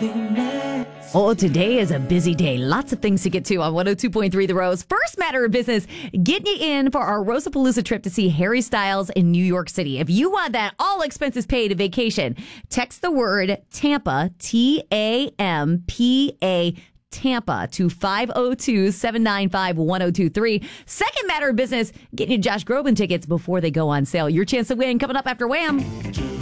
Oh, today is a busy day. Lots of things to get to on 102.3 The Rose. First matter of business, getting you in for our Rosapalooza trip to see Harry Styles in New York City. If you want that all expenses paid vacation, text the word Tampa, T-A-M-P-A, Tampa to 502-795-1023. Second matter of business, getting you Josh Groban tickets before they go on sale. Your chance to win coming up after Wham!